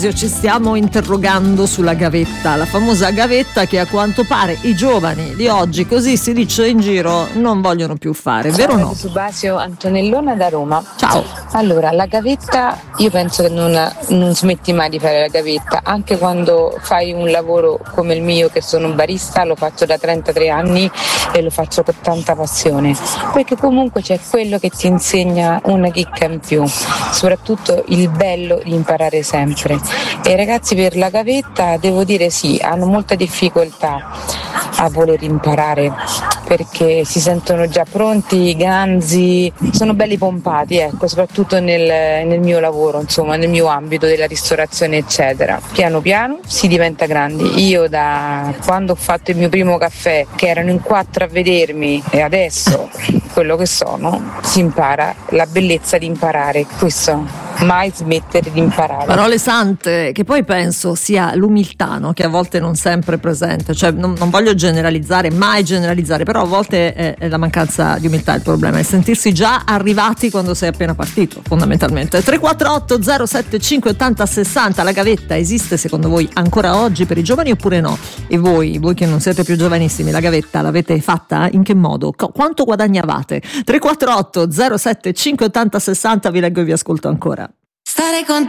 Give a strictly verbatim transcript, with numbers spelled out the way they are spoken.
Ci stiamo interrogando sulla gavetta, la famosa gavetta che a quanto pare i giovani di oggi, così si dice in giro, non vogliono più fare, vero o no? Subasio Antonellona da Roma. Ciao. Allora, la gavetta, io penso che non, non smetti mai di fare la gavetta, anche quando fai un lavoro come il mio, che sono un barista, lo faccio da trentatré anni e lo faccio con tanta passione, perché comunque c'è quello che ti insegna una chicca in più, soprattutto il bello di imparare sempre. E i ragazzi per la gavetta devo dire sì, hanno molta difficoltà a voler imparare perché si sentono già pronti, ganzi, sono belli pompati, ecco, soprattutto nel, nel mio lavoro, insomma, nel mio ambito della ristorazione eccetera. Piano piano si diventa grandi. Io da quando ho fatto il mio primo caffè, che erano in quattro a vedermi, e adesso quello che sono, si impara, la bellezza di imparare, questo, mai smettere di imparare. Parole sante, che poi penso sia l'umiltà, no? Che a volte non sempre è presente, cioè non, non voglio generalizzare, mai generalizzare, però a volte è, è la mancanza di umiltà il problema, è sentirsi già arrivati quando sei appena partito, fondamentalmente. Tre quattro otto zero sette cinque otto zero sessanta, la gavetta esiste secondo voi ancora oggi per i giovani oppure no? E voi, voi che non siete più giovanissimi, la gavetta l'avete fatta? In che modo? Qu- quanto guadagnavate? tre quattro otto zero sette cinque otto zero sessanta, vi leggo e vi ascolto ancora. Stare con